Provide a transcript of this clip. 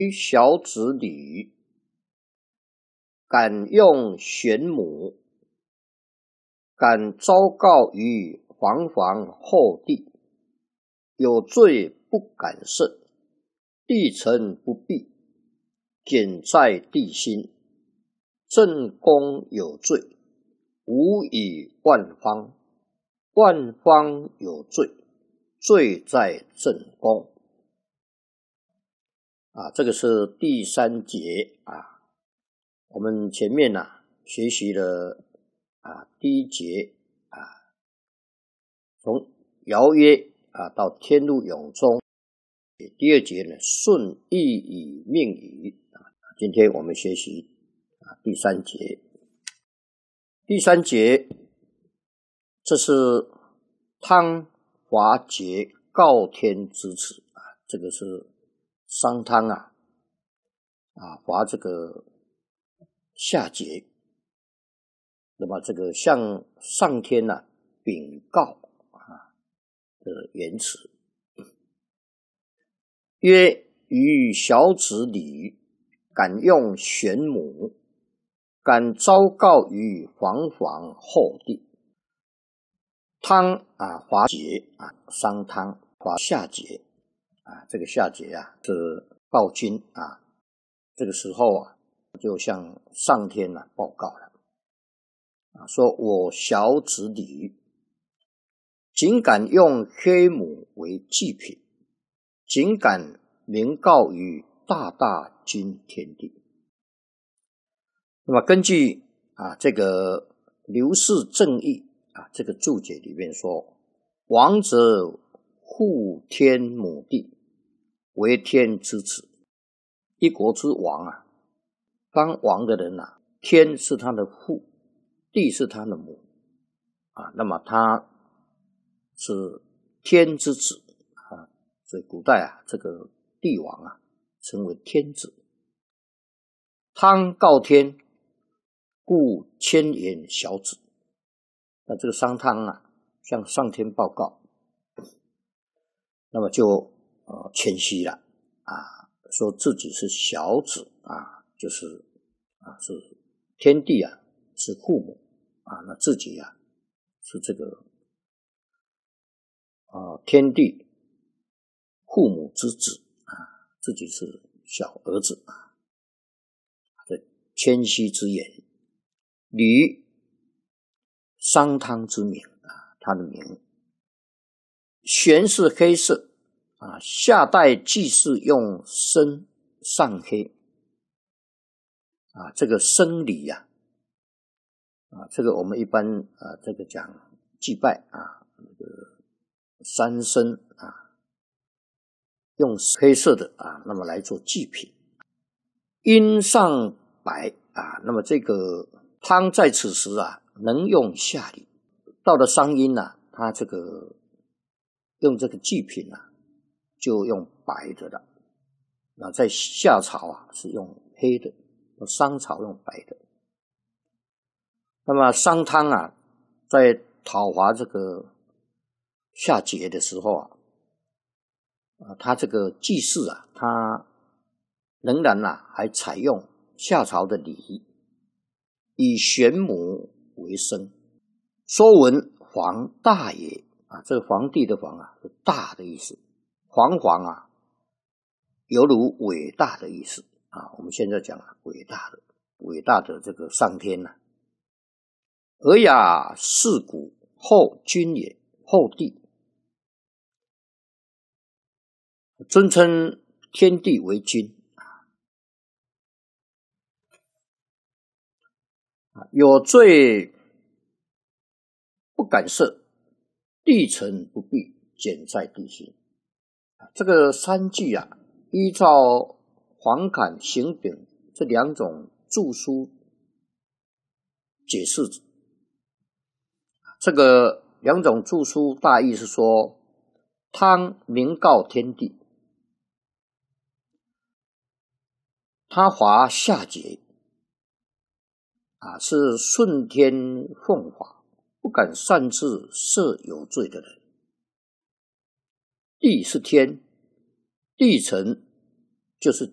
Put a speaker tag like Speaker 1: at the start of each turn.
Speaker 1: 小子女，敢用玄母，敢昭告于煌煌后地，有罪不敢赦，地臣不避，简在地心，正宫有罪，无以万方，万方有罪，罪在正宫。这个是第3节啊。我们前面学习了第1节从尧曰到天路永终，第2节呢顺义以命矣今天我们学习第3节。第3节，这是汤华桀告天之词这个是商汤罚这个夏桀，那么这个向上天禀告的言辞，曰：与小子女，敢用玄母，敢昭告于煌煌后地。汤罚桀商汤罚夏桀这个夏桀是暴君这个时候就向上天报告了说我小子女竟敢用黑母为祭品，竟敢明告于大大君天地。那么根据这个刘氏正义这个注解里面说，王者护天母地，为天之子。一国之王当王的人天是他的父，地是他的母那么他是天之子所以古代这个帝王称为天子。汤告天，故千言小子。那这个商汤向上天报告，那么就谦虚了说自己是小子就是是天地是父母那自己是这个天地父母之子自己是小儿子这谦虚之言。吕商汤之名他的名。玄是黑色夏代祭祀用深上黑这个生理这个我们一般这个讲祭拜那个三牲用黑色的那么来做祭品。阴上白那么这个汤在此时能用夏礼，到了商殷他这个用这个祭品就用白的了在夏朝是用黑的，商朝用白的。那么商汤在讨伐这个夏桀的时候他这个祭祀他仍然还采用夏朝的礼仪，以玄母为生。说文皇大也这个皇帝的皇是大的意思，煌煌犹如伟大的意思我们现在讲伟大的这个上天尔雅四古，后君也，后帝，尊称天地为君有罪不敢赦，地臣不避，简在地心。这个3句依照黄侃、邢炳这2种注疏解释。这个2种注疏大意是说，汤明告天地，他罚夏桀是顺天奉法，不敢擅自赦有罪的人。地是天，地臣就是